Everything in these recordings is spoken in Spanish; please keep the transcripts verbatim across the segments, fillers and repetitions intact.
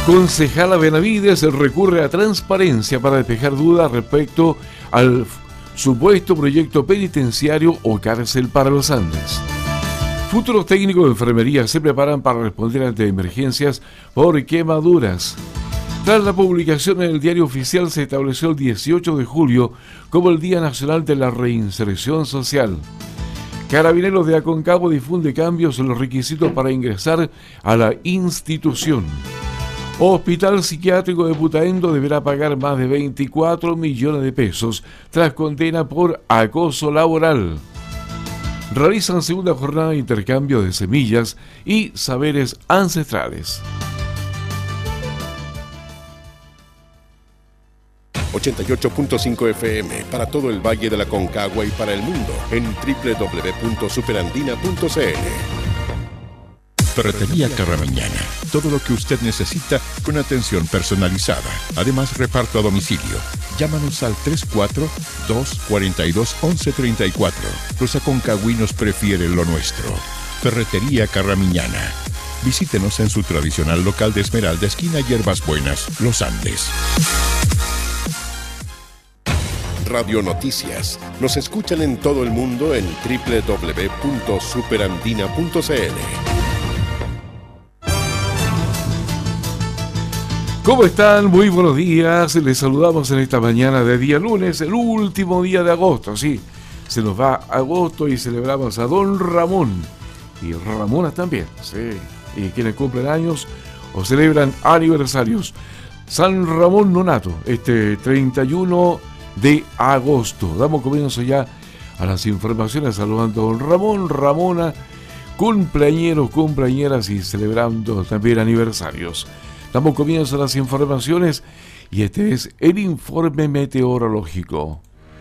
Concejala Benavides recurre a transparencia para despejar dudas respecto al supuesto proyecto penitenciario o cárcel para los Andes. Futuros técnicos de enfermería se preparan para responder ante emergencias por quemaduras. Tras la publicación en el Diario Oficial, se estableció el dieciocho de julio como el Día Nacional de la Reinserción Social. Carabineros de Aconcagua difunde cambios en los requisitos para ingresar a la institución. Hospital Psiquiátrico de Putaendo deberá pagar más de veinticuatro millones de pesos tras condena por acoso laboral. Realizan segunda jornada de intercambio de semillas y saberes ancestrales. ochenta y ocho punto cinco F M para todo el Valle de la Aconcagua y para el mundo en doble u doble u doble u punto superandina punto c l. Ferretería Carramiñana. Todo lo que usted necesita con atención personalizada. Además, reparto a domicilio. Llámanos al tres cuatro dos cuatro dos once treinta y cuatro. Los aconcagüinos prefieren lo nuestro. Ferretería Carramiñana. Visítenos en su tradicional local de Esmeralda, esquina Hierbas Buenas, Los Andes. Radio Noticias. Nos escuchan en todo el mundo en doble u doble u doble u punto superandina punto c l. ¿Cómo están? Muy buenos días. Les saludamos en esta mañana de día lunes, el último día de agosto. Sí, se nos va agosto y celebramos a Don Ramón y Ramona también. Sí, y quienes cumplen años o celebran aniversarios. San Ramón Nonato, este treinta y uno de agosto. Damos comienzo ya a las informaciones saludando a Don Ramón, Ramona, cumpleañeros, cumpleañeras y celebrando también aniversarios. Damos comienzo a las informaciones y este es el informe meteorológico.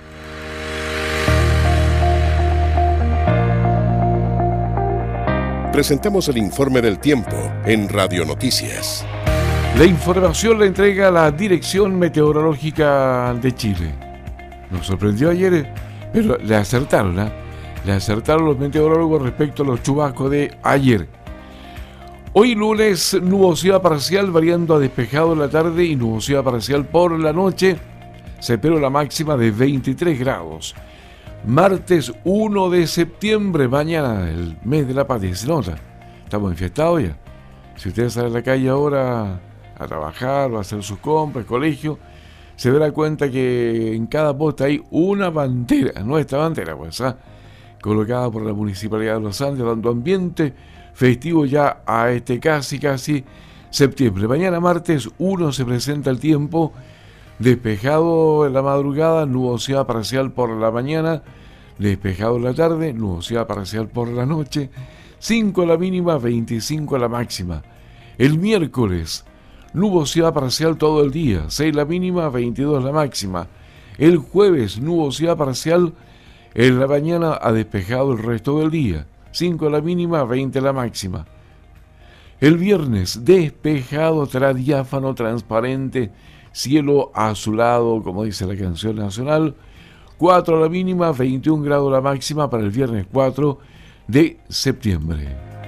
Presentamos el informe del tiempo en Radio Noticias. La información la entrega la Dirección Meteorológica de Chile. Nos sorprendió ayer, pero le acertaron, ¿eh? Le acertaron los meteorólogos respecto a los chubascos de ayer. Hoy lunes, nubosidad parcial variando a despejado en la tarde y nubosidad parcial por la noche. Se espera la máxima de veintitrés grados. Martes uno de septiembre, mañana, el mes de la patria, se nota. Estamos enfiestados ya. Si usted sale a la calle ahora a trabajar o a hacer sus compras, colegio, se dará cuenta que en cada posta hay una bandera, nuestra bandera, pues, ¿ah? colocada por la Municipalidad de Los Andes, dando ambiente festivo ya a este casi, casi septiembre. Mañana martes uno se presenta el tiempo despejado en la madrugada, nubosidad parcial por la mañana, despejado en la tarde, nubosidad parcial por la noche, cinco la mínima, veinticinco la máxima. El miércoles, nubosidad parcial todo el día, seis la mínima, veintidós la máxima. El jueves, nubosidad parcial en la mañana a despejado el resto del día, cinco la mínima, veinte la máxima. El viernes, despejado, diáfano, transparente, cielo azulado, como dice la canción nacional, cuatro la mínima, veintiún grados la máxima para el viernes cuatro de septiembre.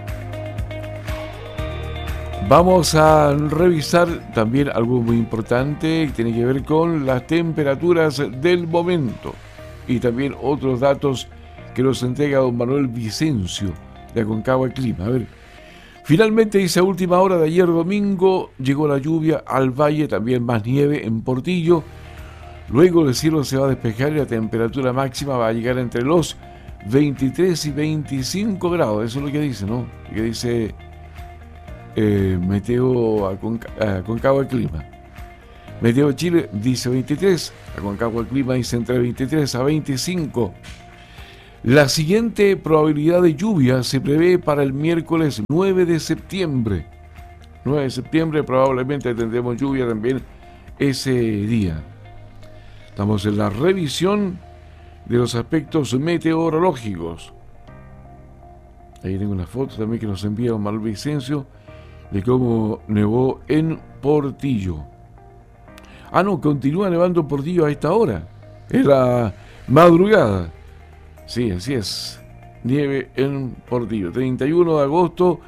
Vamos a revisar también algo muy importante que tiene que ver con las temperaturas del momento y también otros datos que nos entrega don Manuel Vicencio de Aconcagua Clima. A ver, finalmente dice a última hora de ayer domingo llegó la lluvia al valle, también más nieve en Portillo. Luego el cielo se va a despejar y la temperatura máxima va a llegar entre los veintitrés y veinticinco grados. Eso es lo que dice, ¿no? Que dice eh, Meteo Aconca- Aconcagua Clima. Meteo Chile dice veintitrés, Aconcagua Clima dice entre veintitrés a veinticinco. La siguiente probabilidad de lluvia se prevé para el miércoles nueve de septiembre. nueve de septiembre probablemente tendremos lluvia también ese día. Estamos en la revisión de los aspectos meteorológicos. Ahí tengo una foto también que nos envía don Manuel Vicencio de cómo nevó en Portillo. Ah, no, continúa nevando en Portillo a esta hora. Es la madrugada. Sí, así es. Nieve en Portillo. treinta y uno de agosto,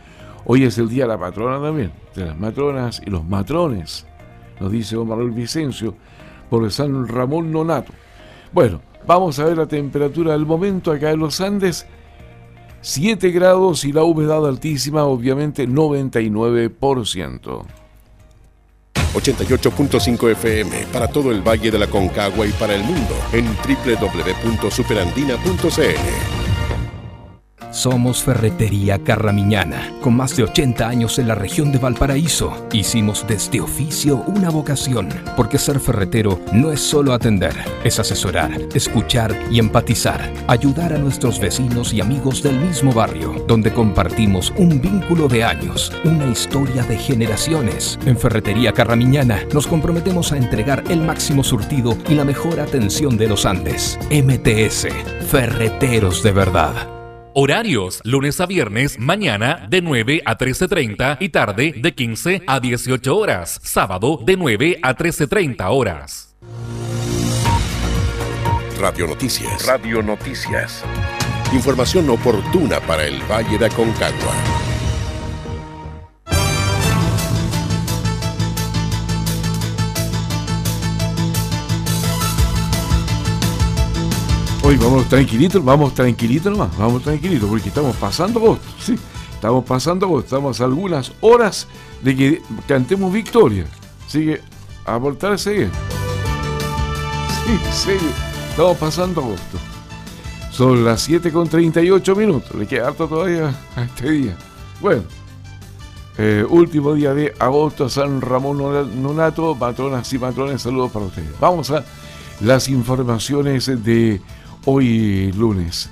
Hoy es el día de la patrona también, de las matronas y los matrones, nos dice don Manuel Vicencio, por San Ramón Nonato. Bueno, vamos a ver la temperatura del momento acá en los Andes, siete grados y la humedad altísima, obviamente noventa y nueve por ciento. ochenta y ocho punto cinco F M para todo el Valle de la Concagua y para el mundo en doble u doble u doble u punto superandina punto c l. Somos Ferretería Carramiñana, con más de ochenta años en la región de Valparaíso. Hicimos de este oficio una vocación, porque ser ferretero no es solo atender, es asesorar, escuchar y empatizar, ayudar a nuestros vecinos y amigos del mismo barrio, donde compartimos un vínculo de años, una historia de generaciones. En Ferretería Carramiñana nos comprometemos a entregar el máximo surtido y la mejor atención de los Andes. M T S, Ferreteros de verdad. Horarios, lunes a viernes, mañana de nueve a trece treinta y tarde de quince a dieciocho horas. Sábado de nueve a trece treinta horas. Radio Noticias. Radio Noticias. Información oportuna para el Valle de Aconcagua. Hoy vamos tranquilitos, vamos tranquilitos nomás, vamos tranquilitos, porque estamos pasando agosto, sí, estamos pasando agosto, estamos a algunas horas de que cantemos victoria, así que a portarse bien. Sí, sí, estamos pasando agosto. Son las siete con treinta y ocho minutos, le queda harto todavía a este día. Bueno, eh, último día de agosto, San Ramón Nonato, patronas y patrones, saludos para ustedes. Vamos a las informaciones de hoy lunes.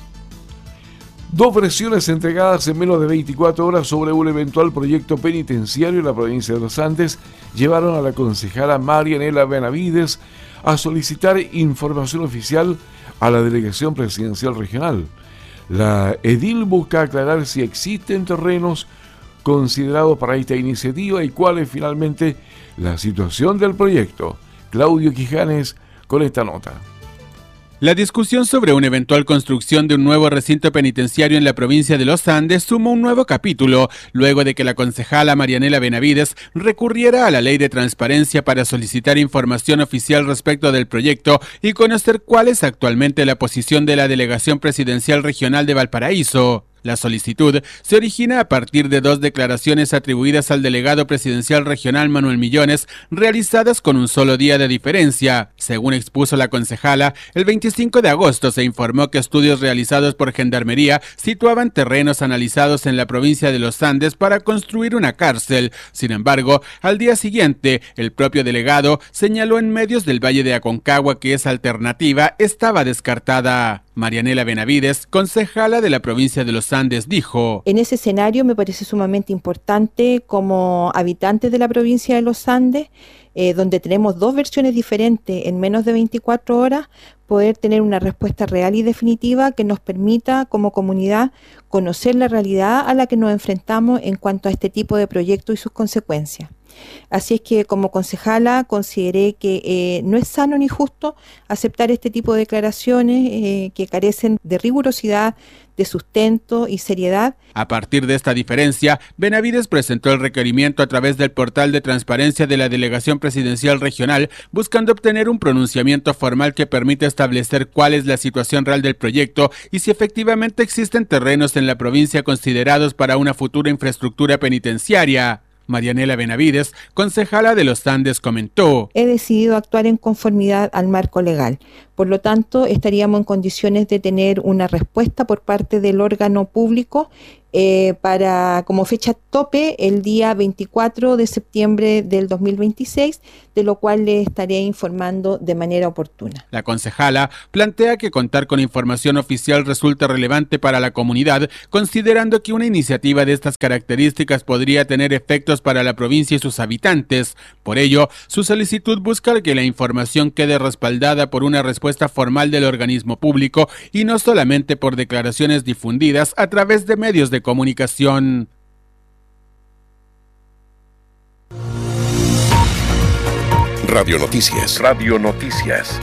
Dos versiones entregadas en menos de veinticuatro horas sobre un eventual proyecto penitenciario en la provincia de los Andes llevaron a la concejala Marianela Benavides a solicitar información oficial a la Delegación Presidencial Regional. La edil busca aclarar si existen terrenos considerados para esta iniciativa y cuál es finalmente la situación del proyecto. Claudio Quijanes con esta nota. La discusión sobre una eventual construcción de un nuevo recinto penitenciario en la provincia de los Andes suma un nuevo capítulo, luego de que la concejala Marianela Benavides recurriera a la Ley de Transparencia para solicitar información oficial respecto del proyecto y conocer cuál es actualmente la posición de la Delegación Presidencial Regional de Valparaíso. La solicitud se origina a partir de dos declaraciones atribuidas al delegado presidencial regional Manuel Millones, realizadas con un solo día de diferencia. Según expuso la concejala, el veinticinco de agosto se informó que estudios realizados por Gendarmería situaban terrenos analizados en la provincia de los Andes para construir una cárcel. Sin embargo, al día siguiente, el propio delegado señaló en medios del Valle de Aconcagua que esa alternativa estaba descartada. Marianela Benavides, concejala de la provincia de los Andes, dijo: En ese escenario me parece sumamente importante como habitante de la provincia de los Andes, eh, donde tenemos dos versiones diferentes en menos de veinticuatro horas, poder tener una respuesta real y definitiva que nos permita como comunidad conocer la realidad a la que nos enfrentamos en cuanto a este tipo de proyectos y sus consecuencias. Así es que como concejala consideré que eh, no es sano ni justo aceptar este tipo de declaraciones eh, que carecen de rigurosidad, de sustento y seriedad. A partir de esta diferencia, Benavides presentó el requerimiento a través del portal de transparencia de la Delegación Presidencial Regional, buscando obtener un pronunciamiento formal que permita establecer cuál es la situación real del proyecto y si efectivamente existen terrenos en la provincia considerados para una futura infraestructura penitenciaria. Marianela Benavides, concejala de los Andes, comentó: He decidido actuar en conformidad al marco legal. Por lo tanto, estaríamos en condiciones de tener una respuesta por parte del órgano público eh, para como fecha tope el día veinticuatro de septiembre del dos mil veintiséis, de lo cual le estaré informando de manera oportuna. La concejala plantea que contar con información oficial resulta relevante para la comunidad, considerando que una iniciativa de estas características podría tener efectos para la provincia y sus habitantes. Por ello, su solicitud busca que la información quede respaldada por una respuesta formal del organismo público y no solamente por declaraciones difundidas a través de medios de comunicación. Radio Noticias. Radio Noticias.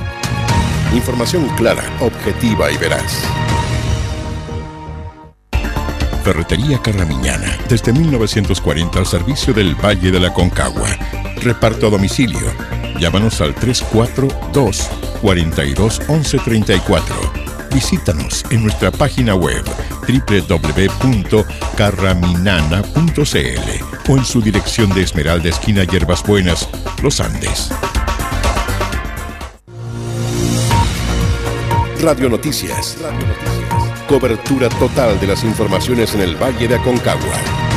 Información clara, objetiva y veraz. Ferretería Carramiñana, desde mil novecientos cuarenta al servicio del Valle de la Concagua. Reparto a domicilio. Llámanos al tres cuatro dos, cuatro dos, once treinta y cuatro. Visítanos en nuestra página web doble u doble u doble u punto carraminana punto c l o en su dirección de Esmeralda, esquina Hierbas Buenas, Los Andes. Radio Noticias. Radio Noticias. Cobertura total de las informaciones en el Valle de Aconcagua.